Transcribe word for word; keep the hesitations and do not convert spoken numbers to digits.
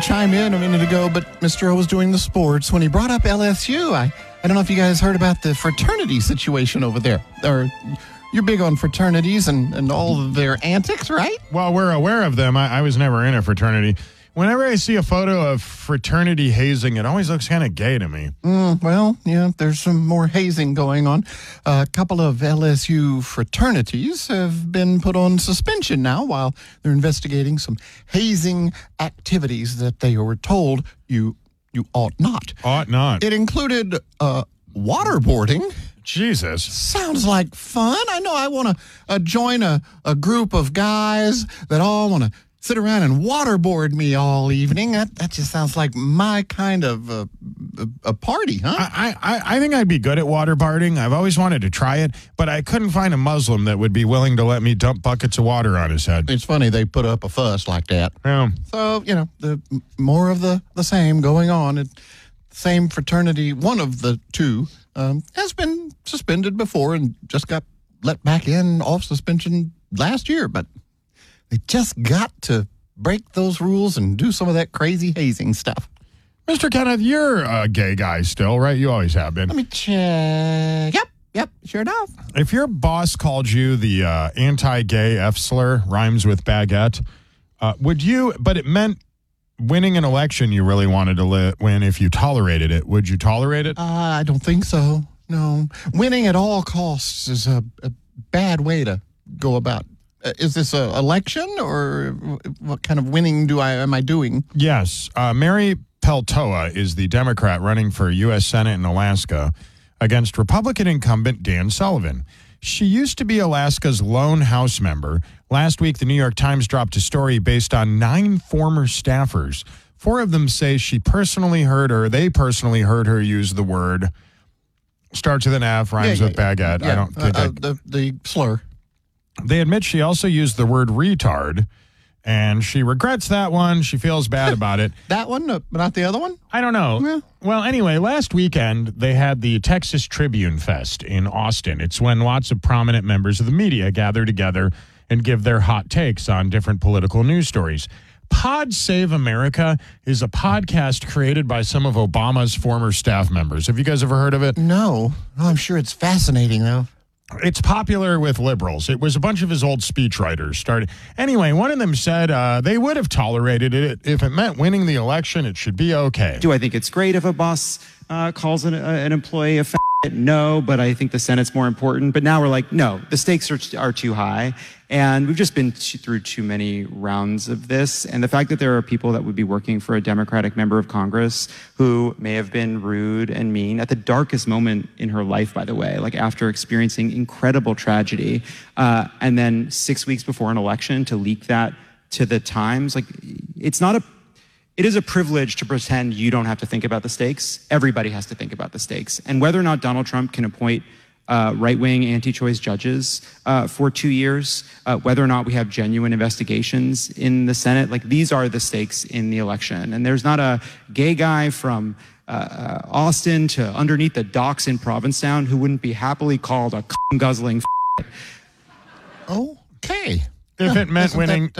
chime in a minute ago, but Mister O was doing the sports when he brought up L S U. I, I don't know if you guys heard about the fraternity situation over there. Or you're big on fraternities and, and all of their antics, right? Well, we're aware of them. I, I was never in a fraternity. Whenever I see a photo of fraternity hazing, it always looks kind of gay to me. Mm, well, yeah, there's some more hazing going on. A couple of L S U fraternities have been put on suspension now while they're investigating some hazing activities that they were told you you ought not. Ought not. It included uh, waterboarding. Jesus. Sounds like fun. I know I want to uh, join a, a group of guys that all want to sit around and waterboard me all evening. That that just sounds like my kind of uh, a, a party, huh? I, I, I think I'd be good at waterboarding. I've always wanted to try it, but I couldn't find a Muslim that would be willing to let me dump buckets of water on his head. It's funny they put up a fuss like that. Yeah. So, you know, the more of the, the same going on. It, same fraternity, one of the two, um, has been suspended before and just got let back in off suspension last year, but they just got to break those rules and do some of that crazy hazing stuff. Mister Kenneth, you're a gay guy still, right? You always have been. Let me check. Yep, yep, sure enough. If your boss called you the uh, anti-gay F slur, rhymes with baguette, uh, would you, but it meant winning an election you really wanted to li- win if you tolerated it, would you tolerate it? Uh, I don't think so, no. Winning at all costs is a, a bad way to go about. Uh, is this an election, or what kind of winning do I am I doing? Yes. Uh, Mary Peltola is the Democrat running for U S Senate in Alaska against Republican incumbent Dan Sullivan. She used to be Alaska's lone House member. Last week, the New York Times dropped a story based on nine former staffers. Four of them say she personally heard her, they personally heard her use the word, starts with an F, rhymes yeah, with yeah, baguette. Yeah, I don't think uh, uh, I, the, the slur. They admit she also used the word retard, and she regrets that one. She feels bad about it. That one, uh, but not the other one? I don't know. Yeah. Well, anyway, last weekend, they had the Texas Tribune Fest in Austin. It's when lots of prominent members of the media gather together and give their hot takes on different political news stories. Pod Save America is a podcast created by some of Obama's former staff members. Have you guys ever heard of it? No. Oh, I'm sure it's fascinating, though. It's popular with liberals. It was a bunch of his old speechwriters started. Anyway, one of them said uh, they would have tolerated it if it meant winning the election. It should be okay. Do I think it's great if a boss uh, calls an, uh, an employee a fat? No, but I think the Senate's more important. But now we're like, no, the stakes are, are too high. And we've just been t- through too many rounds of this. And the fact that there are people that would be working for a Democratic member of Congress who may have been rude and mean at the darkest moment in her life, by the way, like after experiencing incredible tragedy, uh, and then six weeks before an election to leak that to the Times, like it's not a It is a privilege to pretend you don't have to think about the stakes. Everybody has to think about the stakes. And whether or not Donald Trump can appoint uh, right-wing anti-choice judges uh, for two years, uh, whether or not we have genuine investigations in the Senate, like these are the stakes in the election. And there's not a gay guy from uh, uh, Austin to underneath the docks in Provincetown who wouldn't be happily called a guzzling. Okay. If it meant Isn't winning... that,